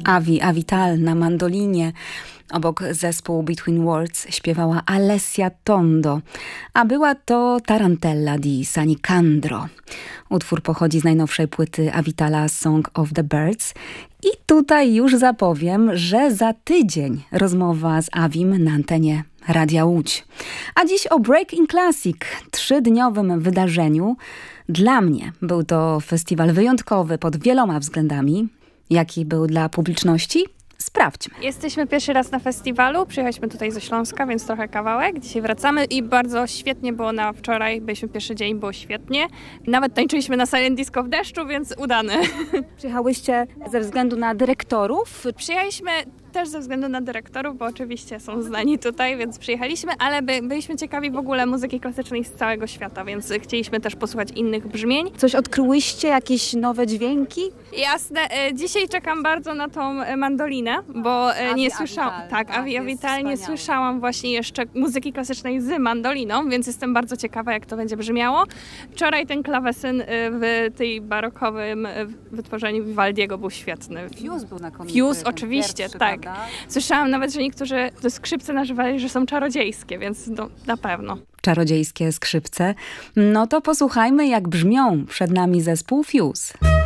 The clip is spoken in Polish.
Avi Avital na mandolinie. Obok zespół Between Words śpiewała Alessia Tondo, a była to Tarantella di Sanicandro. Utwór pochodzi z najnowszej płyty Avitala Song of the Birds. I tutaj już zapowiem, że za tydzień rozmowa z Avim na antenie Radia Łódź. A dziś o Break in Classic, 3-dniowym wydarzeniu. Dla mnie był to festiwal wyjątkowy pod wieloma względami. Jaki był dla publiczności? Sprawdźmy. Jesteśmy pierwszy raz na festiwalu, przyjechaliśmy tutaj ze Śląska, więc trochę kawałek. Dzisiaj wracamy i bardzo świetnie było na wczoraj, byliśmy pierwszy dzień, było świetnie. Nawet tańczyliśmy na Silent Disco w deszczu, więc udany. Przyjechałyście ze względu na dyrektorów? Przyjechaliśmy też ze względu na dyrektorów, bo oczywiście są znani tutaj, więc przyjechaliśmy, ale byliśmy ciekawi w ogóle muzyki klasycznej z całego świata, więc chcieliśmy też posłuchać innych brzmień. Coś odkryłyście? Jakieś nowe dźwięki? Jasne. Dzisiaj czekam bardzo na tą mandolinę, bo nie słyszałam. Tak, Avi Avital, nie słyszałam właśnie jeszcze muzyki klasycznej z mandoliną, więc jestem bardzo ciekawa, jak to będzie brzmiało. Wczoraj ten klawesyn w tej barokowym wytworzeniu Vivaldiego był świetny. Fuse był znakomity. Fuse, oczywiście, pierwszy, tak. Prawda? Słyszałam nawet, że niektórzy te skrzypce nazywali, że są czarodziejskie, więc na pewno. Czarodziejskie skrzypce. No to posłuchajmy, jak brzmią. Przed nami zespół Fuse.